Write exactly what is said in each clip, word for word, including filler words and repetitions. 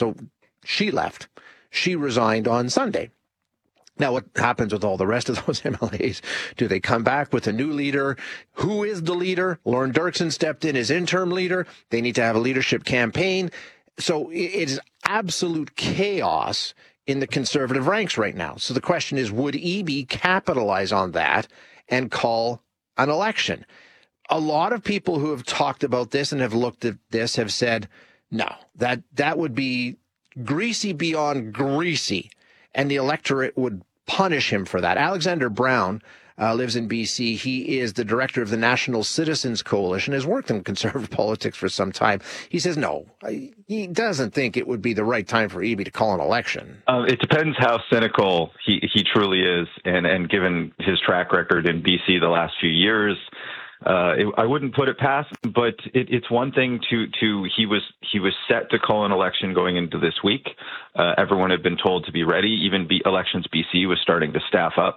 So she left. She resigned on Sunday. Now, what happens with all the rest of those M L As? Do they come back with a new leader? Who is the leader? Lorne Dirksen stepped in as interim leader. They need to have a leadership campaign. So it is absolute chaos in the Conservative ranks right now. So the question is, would Eby capitalize on that and call an election? A lot of people who have talked about this and have looked at this have said, no, that, that would be greasy beyond greasy, and the electorate would punish him for that. Alexander Brown uh, lives in B C. He is the director of the National Citizens Coalition, has worked in Conservative politics for some time. He says, no, he doesn't think it would be the right time for Eby to call an election. Uh, it depends how cynical he, he truly is. And, and given his track record in B C the last few years, Uh, it, I wouldn't put it past, but it, it's one thing to, to, he was, he was set to call an election going into this week. Uh, everyone had been told to be ready. Even B, Elections B C was starting to staff up.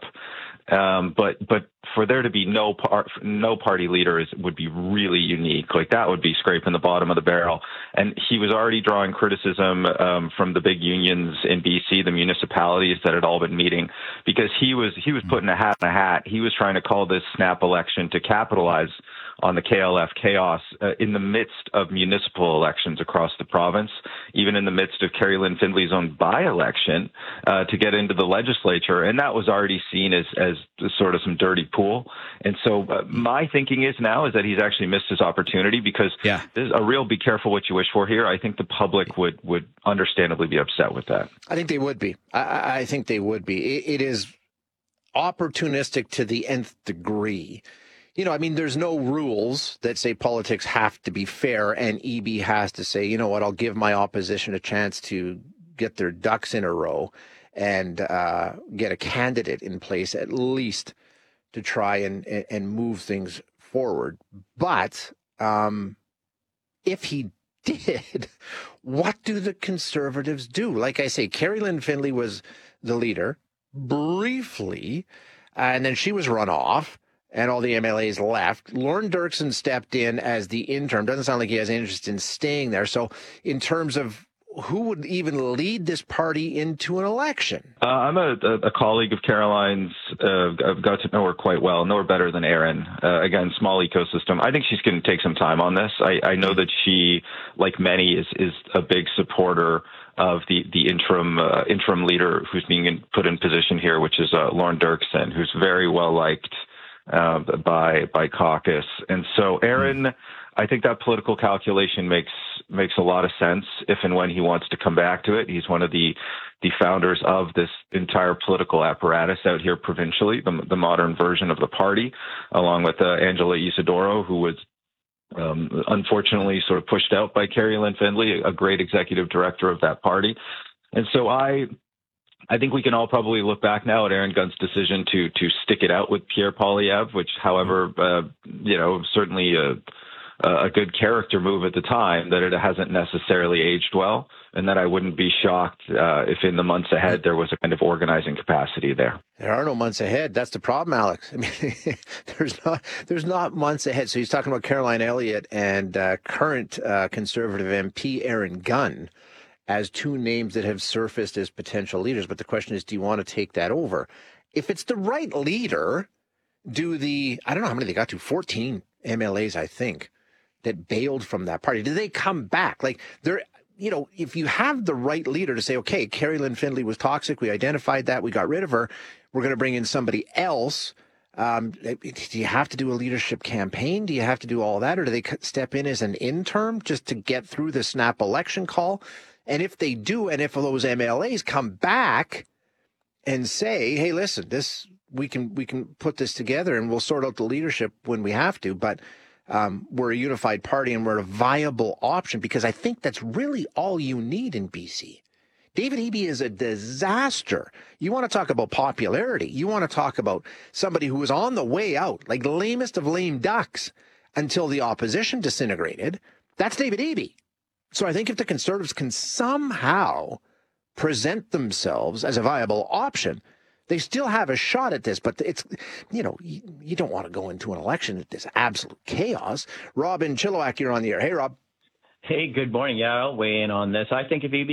Um, but, but for there to be no par, no party leader is, would be really unique. Like that would be scraping the bottom of the barrel. And he was already drawing criticism, um, from the big unions in B C, the municipalities that had all been meeting, because he was, he was putting a hat in a hat. He was trying to call this snap election to capitalize on the K L F chaos uh, in the midst of municipal elections across the province, even in the midst of Kerry Lynn Findley's own by-election uh, to get into the legislature. And that was already seen as, as sort of some dirty pool. And so uh, my thinking is now is that he's actually missed his opportunity, because yeah. there's a real be careful what you wish for here. I think the public would, would understandably be upset with that. I think they would be. I, I think they would be. It, it is opportunistic to the nth degree. You know, I mean, there's no rules that say politics have to be fair, and Eby has to say, you know what, I'll give my opposition a chance to get their ducks in a row and uh, get a candidate in place at least to try and, and move things forward. But um, if he did, what do the Conservatives do? Like I say, Kerry Lynn Findley was the leader briefly, and then she was run off. And all the M L As left. Lorne Dirksen stepped in as the interim. Doesn't sound like he has interest in staying there. So in terms of who would even lead this party into an election? Uh, I'm a, a colleague of Caroline's. Uh, I've got to know her quite well, know her better than Erin. Uh, again, small ecosystem. I think she's going to take some time on this. I, I know that she, like many, is, is a big supporter of the, the interim uh, interim leader who's being in, put in position here, which is uh, Lorne Dirksen, who's very well liked Uh, by by caucus. And so Erin, I think that political calculation makes makes a lot of sense if and when he wants to come back to it. He's one of the the founders of this entire political apparatus out here provincially, the, the modern version of the party, along with uh, Angela Isidoro, who was um, unfortunately sort of pushed out by Kerry Lynn Findley, a great executive director of that party. And so I I think we can all probably look back now at Aaron Gunn's decision to to stick it out with Pierre Poilievre, which, however, uh, you know, certainly a, a good character move at the time, that it hasn't necessarily aged well, and that I wouldn't be shocked uh, if in the months ahead there was a kind of organizing capacity there. There are no months ahead. That's the problem, Alex. I mean, there's not there's not months ahead. So he's talking about Caroline Elliott and uh, current uh, Conservative M P Aaron Gunn as two names that have surfaced as potential leaders. But the question is, do you want to take that over? If it's the right leader, do the, I don't know how many they got to, fourteen M L As, I think, that bailed from that party. Do they come back? Like, they're, you know, if you have the right leader to say, okay, Kerry Lynn Findley was toxic, we identified that, we got rid of her, we're going to bring in somebody else. Um, do you have to do a leadership campaign? Do you have to do all that? Or do they step in as an interim just to get through the snap election call? And if they do, and if those M L As come back and say, hey, listen, this we can we can put this together and we'll sort out the leadership when we have to, but um, we're a unified party and we're a viable option, because I think that's really all you need in B C. David Eby is a disaster. You want to talk about popularity. You want to talk about somebody who was on the way out, like the lamest of lame ducks, until the opposition disintegrated. That's David Eby. So I think if the Conservatives can somehow present themselves as a viable option, they still have a shot at this. But it's, you know, you, you don't want to go into an election at this absolute chaos. Rob in Chilliwack, you're on the air. Hey, Rob. Hey, good morning. Yeah, I'll weigh in on this. I think if Eby